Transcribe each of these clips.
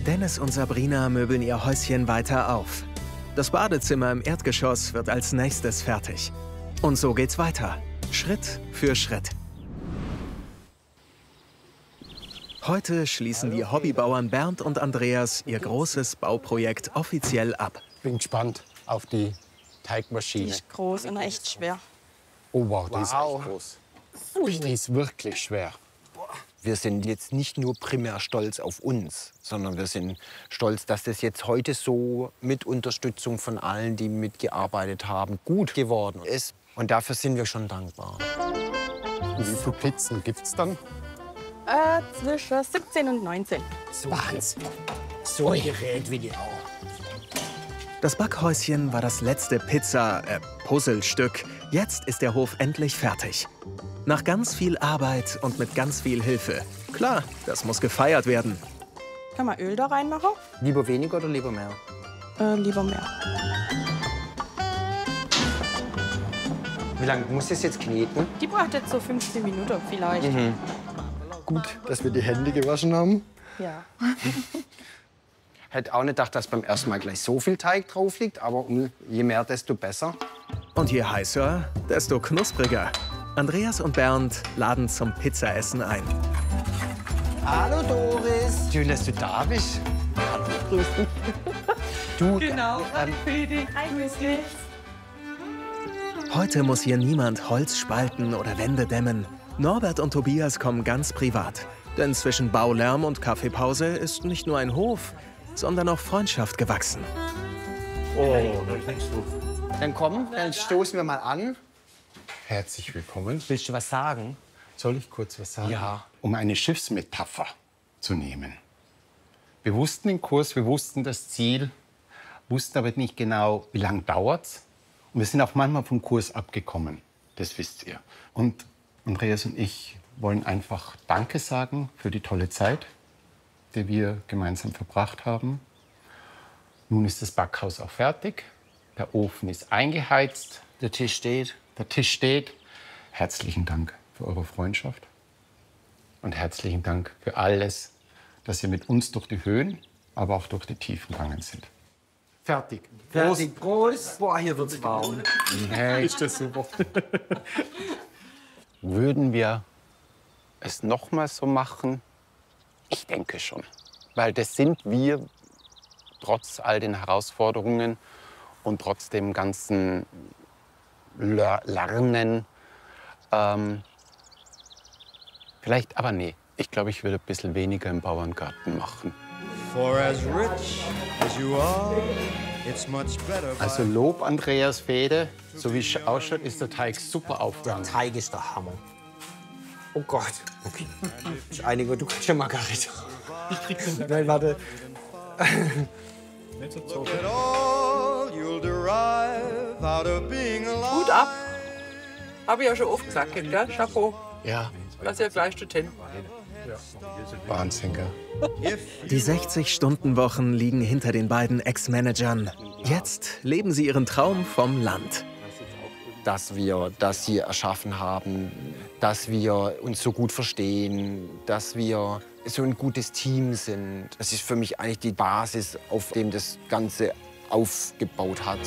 Dennis und Sabrina möbeln ihr Häuschen weiter auf. Das Badezimmer im Erdgeschoss wird als nächstes fertig. Und so geht's weiter, Schritt für Schritt. Heute schließen die Hobbybauern Bernd und Andreas ihr großes Bauprojekt offiziell ab. Bin gespannt auf die Teigmaschine. Die ist groß und echt schwer. Oh wow, die ist echt groß. Die ist wirklich schwer. Wir sind jetzt nicht nur primär stolz auf uns, sondern wir sind stolz, dass das jetzt heute so mit Unterstützung von allen, die mitgearbeitet haben, gut geworden ist. Und dafür sind wir schon dankbar. Wie viele Pizzen gibt es dann? Zwischen 17 und 19. Wahnsinn. So ein Gerät wie die auch. Das Backhäuschen war das letzte Puzzlestück. Jetzt ist der Hof endlich fertig. Nach ganz viel Arbeit und mit ganz viel Hilfe. Klar, das muss gefeiert werden. Kann man Öl da reinmachen? Lieber weniger oder lieber mehr? Lieber mehr. Wie lange muss es jetzt kneten? Die braucht jetzt so 15 Minuten vielleicht. Gut, dass wir die Hände gewaschen haben. Ja. Hätte auch nicht gedacht, dass beim ersten Mal gleich so viel Teig drauf liegt, aber je mehr, desto besser. Und je heißer, desto knuspriger. Andreas und Bernd laden zum Pizzaessen ein. Hallo Doris. Schön, dass du da bist. Hallo. Grüß dich. Du, Genau, Heute muss hier niemand Holz spalten oder Wände dämmen. Norbert und Tobias kommen ganz privat. Denn zwischen Baulärm und Kaffeepause ist nicht nur ein Hof, sondern auch Freundschaft gewachsen. Dann komm, dann stoßen wir mal an. Herzlich willkommen. Willst du was sagen? Soll ich kurz was sagen? Ja. Um eine Schiffsmetapher zu nehmen. Wir wussten den Kurs, wir wussten das Ziel, wussten aber nicht genau, wie lange dauert's. Und wir sind auch manchmal vom Kurs abgekommen. Das wisst ihr. Und Andreas und ich wollen einfach Danke sagen für die tolle Zeit, die wir gemeinsam verbracht haben. Nun ist das Backhaus auch fertig. Der Ofen ist eingeheizt. Der Tisch steht. Der Tisch steht. Herzlichen Dank für eure Freundschaft. Und herzlichen Dank für alles, dass ihr mit uns durch die Höhen, aber auch durch die Tiefen gegangen sind. Fertig. Fertig. Prost. Boah, hier wird's warm. Hey, ist das super. Würden wir es noch mal so machen? Ich denke schon. Weil das sind wir, trotz all den Herausforderungen und trotz dem ganzen Lernen. Vielleicht, aber nee. Ich glaube, ich würde ein bisschen weniger im Bauerngarten machen. Also Lob, Andreas Fede. So wie es ausschaut, ist der Teig super aufgegangen. Teig ist der Hammer. Oh Gott. Okay. Ich einige, du kannst ja Margarita. Ich krieg's nicht. Nein, warte. Hut ab. Habe ich ja schon oft gesagt, gell? Chapeau. Ja, Lass ja gleich dorthin. Wahnsinn, gell? Die 60-Stunden-Wochen liegen hinter den beiden Ex-Managern. Jetzt leben sie ihren Traum vom Land. Dass wir das hier erschaffen haben, dass wir uns so gut verstehen, dass wir so ein gutes Team sind. Das ist für mich eigentlich die Basis, auf dem das Ganze aufgebaut hat.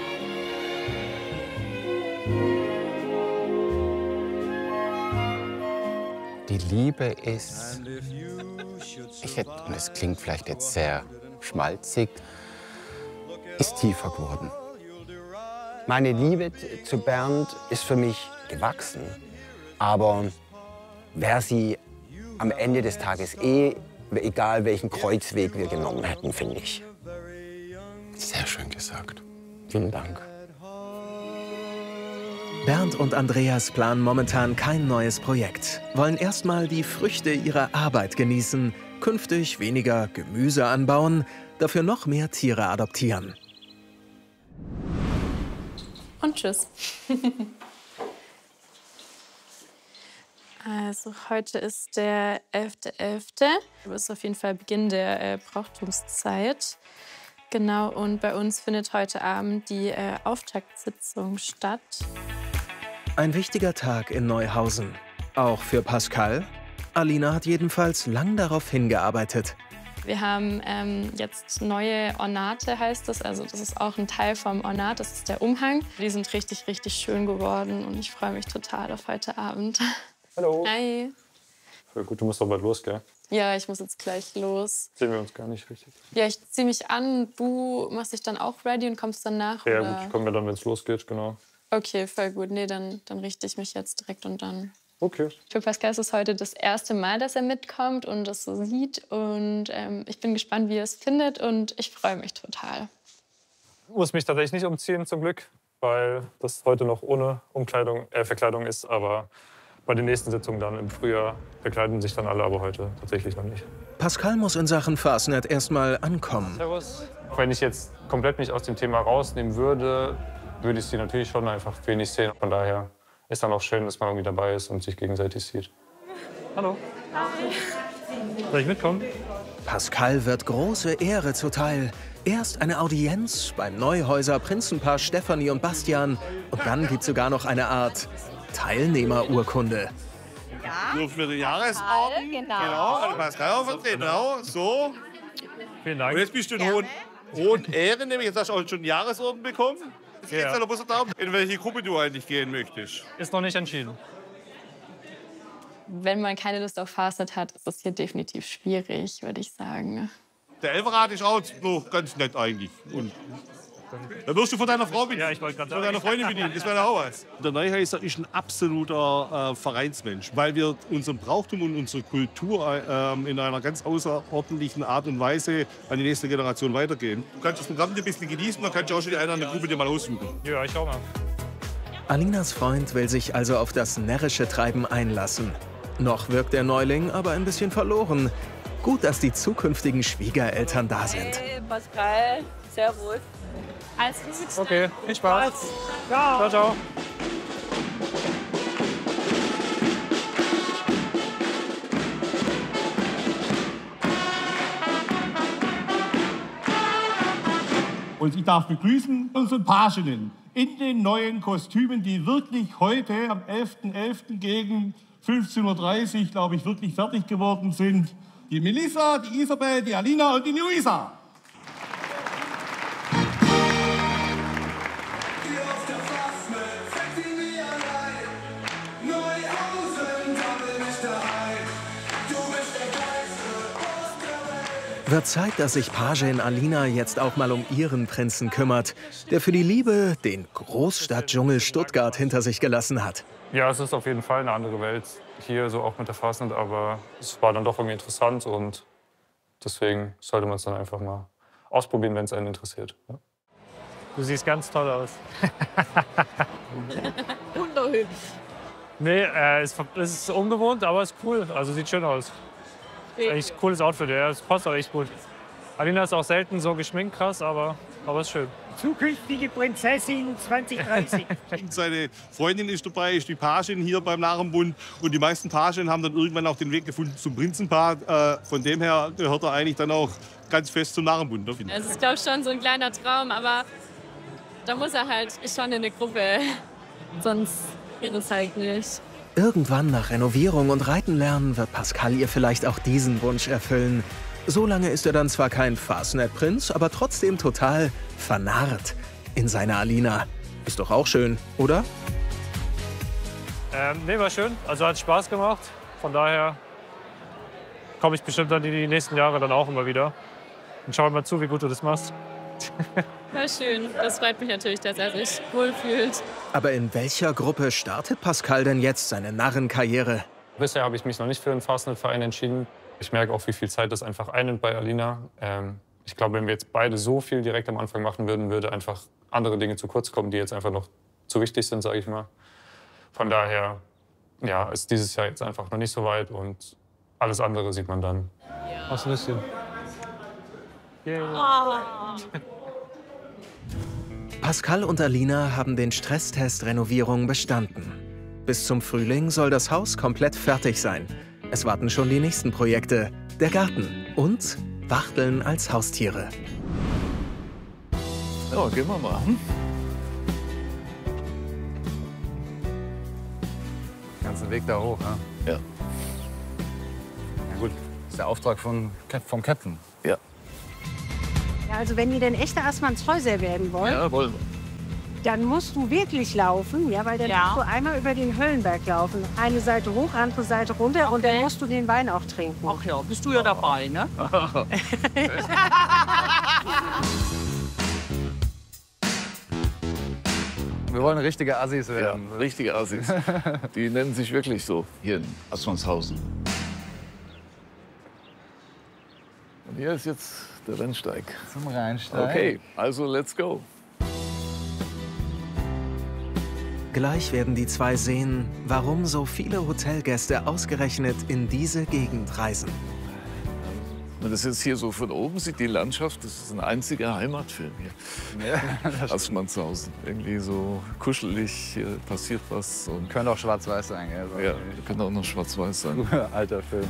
Die Liebe ist, und es klingt vielleicht jetzt sehr schmalzig, ist tiefer geworden. Meine Liebe zu Bernd ist für mich gewachsen. Aber wäre sie am Ende des Tages egal welchen Kreuzweg wir genommen hätten, finde ich. Sehr schön gesagt. Vielen Dank. Bernd und Andreas planen momentan kein neues Projekt, wollen erstmal die Früchte ihrer Arbeit genießen, künftig weniger Gemüse anbauen, dafür noch mehr Tiere adoptieren. Und tschüss. Also heute ist der 11.11. Das ist auf jeden Fall Beginn der Brauchtumszeit. Genau, und bei uns findet heute Abend die Auftaktsitzung statt. Ein wichtiger Tag in Neuhausen. Auch für Pascal. Alina hat jedenfalls lang darauf hingearbeitet. Wir haben jetzt neue Ornate, heißt das. Also das ist auch ein Teil vom Ornat, das ist der Umhang. Die sind richtig, richtig schön geworden und ich freue mich total auf heute Abend. Hallo. Hi. Voll gut, du musst doch bald los, gell? Ja, ich muss jetzt gleich los. Sehen wir uns gar nicht richtig. Ja, ich ziehe mich an. Du machst dich dann auch ready und kommst dann nach? Ja, oder? gut, ich komme ja dann, wenn es losgeht, genau. Okay, voll gut. Nee, dann richte ich mich jetzt direkt und dann. Okay. Für Pascal ist es heute das erste Mal, dass er mitkommt und das so sieht. Und ich bin gespannt, wie er es findet und ich freue mich total. Ich muss mich tatsächlich nicht umziehen, zum Glück, weil das heute noch ohne Verkleidung ist. Aber bei den nächsten Sitzungen dann im Frühjahr verkleiden sich dann alle, aber heute tatsächlich noch nicht. Pascal muss in Sachen Fastnet erstmal ankommen. Servus. Wenn ich jetzt komplett mich aus dem Thema rausnehmen würde, würde ich sie natürlich schon einfach wenig sehen. Von daher ist dann auch schön, dass man irgendwie dabei ist und sich gegenseitig sieht. Hallo. Soll ich mitkommen? Pascal wird große Ehre zuteil. Erst eine Audienz beim Neuhäuser Prinzenpaar Stefanie und Bastian. Und dann gibt es sogar noch eine Art Teilnehmerurkunde. Dürfen wir den Jahresorden? Genau, also Pascal vertreten. Genau, so. Vielen Dank. Und jetzt bist du in hohen Ehren, nämlich jetzt hast du auch schon einen Jahresorden bekommen. Jetzt geht es ja noch bloß darum, in welche Gruppe du eigentlich gehen möchtest. Ist noch nicht entschieden. Wenn man keine Lust auf Fastnet hat, ist das hier definitiv schwierig, würde ich sagen. Der Elferrat ist auch noch ganz nett eigentlich. Und da wirst du von deiner Frau bedient. Ja, ich wollte gerade Von sagen. deiner Freundin bedient. Das wäre auch was. Der Neuhäuser ist ein absoluter Vereinsmensch, weil wir unseren Brauchtum und unsere Kultur in einer ganz außerordentlichen Art und Weise an die nächste Generation weitergeben. Du kannst das Programm ein bisschen genießen, dann kannst du auch schon die eine oder andere Gruppe dir mal aussuchen. Ja, ich schau mal. Alinas Freund will sich also auf das närrische Treiben einlassen. Noch wirkt der Neuling aber ein bisschen verloren. Gut, dass die zukünftigen Schwiegereltern da sind. Hey, Pascal, servus. Alles Gute. Okay, viel Spaß. Ciao, ciao. Und ich darf begrüßen unsere Paginnen in den neuen Kostümen, die wirklich heute am 11.11. gegen 15:30 Uhr, glaube ich, wirklich fertig geworden sind. Die Melissa, die Isabel, die Alina und die Luisa. Wird Zeit, dass sich Pagin Alina jetzt auch mal um ihren Prinzen kümmert, der für die Liebe den Großstadtdschungel Stuttgart hinter sich gelassen hat. Ja, es ist auf jeden Fall eine andere Welt hier, so auch mit der Fastnet, aber es war dann doch irgendwie interessant und deswegen sollte man es dann einfach mal ausprobieren, wenn es einen interessiert. Ja. Du siehst ganz toll aus. Wunderhübsch. Nee, es ist ungewohnt, aber es ist cool. Also sieht schön aus. Echt ein cooles Outfit, ja. Es passt auch echt gut. Alina ist auch selten so geschminkt krass, aber ist schön. Zukünftige Prinzessin 2030. Seine Freundin ist dabei, ist die Pagin hier beim Narrenbund. Und die meisten Paginnen haben dann irgendwann auch den Weg gefunden zum Prinzenpaar. Von dem her gehört er eigentlich dann auch ganz fest zum Narrenbund. Ne? Es ist, glaube ich, schon so ein kleiner Traum, aber da muss er halt schon in eine Gruppe. Sonst geht es halt nicht. Irgendwann nach Renovierung und Reiten lernen wird Pascal ihr vielleicht auch diesen Wunsch erfüllen. Solange ist er dann zwar kein Fastnet-Prinz, aber trotzdem total vernarrt in seine Alina. Ist doch auch schön, oder? Nee, war schön. Also hat Spaß gemacht. Von daher komme ich bestimmt dann die nächsten Jahre dann auch immer wieder. Und schau mal zu, wie gut du das machst. War schön. Das freut mich natürlich, dass er sich wohlfühlt. Aber in welcher Gruppe startet Pascal denn jetzt seine Narrenkarriere? Bisher habe ich mich noch nicht für einen Fastnet-Verein entschieden. Ich merke auch, wie viel Zeit das einfach einnimmt bei Alina. Ich glaube, wenn wir jetzt beide so viel direkt am Anfang machen würden, würde einfach andere Dinge zu kurz kommen, die jetzt einfach noch zu wichtig sind, sage ich mal. Von daher ja, ist dieses Jahr jetzt einfach noch nicht so weit und alles andere sieht man dann. Ja. Was ist denn? Yeah. Pascal und Alina haben den Stresstest Renovierung bestanden. Bis zum Frühling soll das Haus komplett fertig sein. Es warten schon die nächsten Projekte, der Garten und Wachteln als Haustiere. So, gehen wir mal. Den ganzen Weg da hoch, ne? Ja. Na gut, das ist der Auftrag vom Captain. Ja. Ja, also wenn ihr denn echte Assmannshäuser werden wollt, Ja, wollen wir. dann musst du wirklich laufen, ja, weil dann musst du einmal über den Höllenberg laufen. Eine Seite hoch, andere Seite runter und dann musst du den Wein auch trinken. Ach ja, bist du ja dabei, ne? Wir wollen richtige Assis werden. Ja, richtige Assis. Die nennen sich wirklich so hier in Assmannshausen. Und hier ist jetzt der Rennsteig. Zum Rheinsteig. Okay, also let's go. Gleich werden die zwei sehen, warum so viele Hotelgäste ausgerechnet in diese Gegend reisen. Wenn man das jetzt hier so von oben sieht, die Landschaft, das ist ein einziger Heimatfilm hier. Ja, Assmannshausen. Irgendwie so kuschelig, hier passiert was. Und könnte auch schwarz-weiß sein, gell? So ja, könnte auch noch schwarz-weiß sein. Alter Film.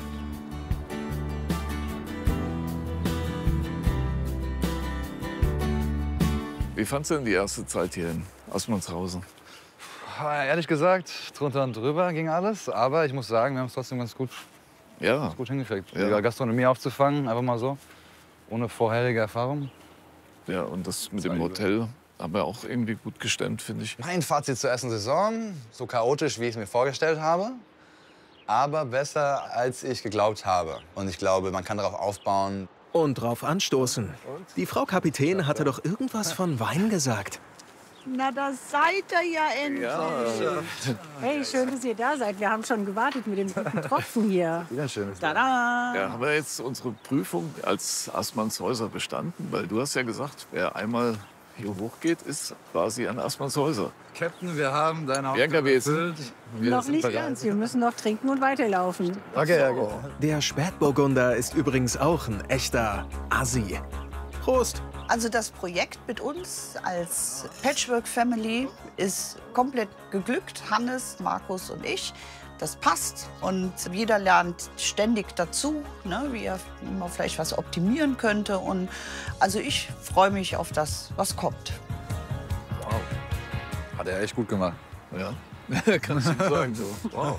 Wie fandst du denn die erste Zeit hier in Assmannshausen? Ehrlich gesagt, drunter und drüber ging alles. Aber ich muss sagen, wir haben es trotzdem ganz gut hingekriegt. Ja. Die Gastronomie aufzufangen, einfach mal so. Ohne vorherige Erfahrung. Ja, und das mit dem Hotel haben wir auch irgendwie gut gestemmt, finde ich. Mein Fazit zur ersten Saison, so chaotisch, wie ich es mir vorgestellt habe. Aber besser, als ich geglaubt habe. Und ich glaube, man kann darauf aufbauen. Und drauf anstoßen. Die Frau Kapitän hatte doch irgendwas von Wein gesagt. Na, da seid ihr ja endlich. Ja. Hey, schön, dass ihr da seid. Wir haben schon gewartet mit dem guten Tropfen hier. Wieder ein schönes. Tada! Ja, haben wir jetzt unsere Prüfung als Assmannshäuser bestanden? Weil du hast ja gesagt, wer einmal hier hochgeht, ist quasi ein Assmannshäuser. Captain, wir haben deine Bianca, wir erfüllt. Noch nicht ganz. Wir müssen noch trinken und weiterlaufen. Okay, okay. Der Spätburgunder ist übrigens auch ein echter Assi. Prost! Also das Projekt mit uns als Patchwork Family ist komplett geglückt. Hannes, Markus und ich. Das passt und jeder lernt ständig dazu, ne, wie er immer vielleicht was optimieren könnte. Und also ich freue mich auf das, was kommt. Wow. Hat er echt gut gemacht. Ja, kann ich nicht sagen. So. Wow.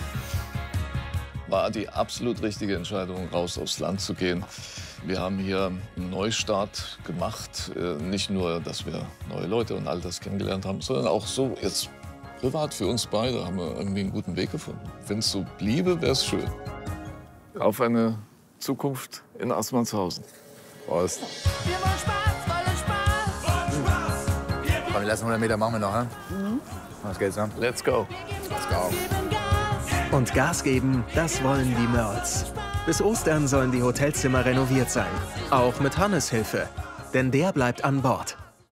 War die absolut richtige Entscheidung, raus aufs Land zu gehen. Wir haben hier einen Neustart gemacht. Nicht nur, dass wir neue Leute und all das kennengelernt haben, sondern auch so jetzt privat für uns beide haben wir irgendwie einen guten Weg gefunden. Wenn es so bliebe, wäre es schön. Auf eine Zukunft in Assmannshausen. Prost. Die letzten 100 Meter machen wir noch, ne? Was geht's dann? Let's go. Let's go. Und Gas geben, das wollen die Nerds. Bis Ostern sollen die Hotelzimmer renoviert sein. Auch mit Hannes Hilfe. Denn der bleibt an Bord.